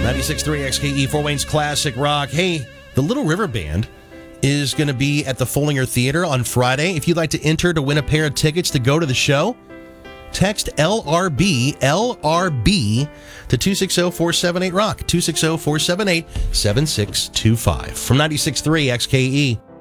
96.3 XKE, Fort Wayne's Classic Rock. Hey, the Little River Band is going to be at the Follinger Theater on Friday. If you'd like to enter to win a pair of tickets to go to the show, text LRB to 260-478-ROCK, 260-478-7625. From 96.3 XKE.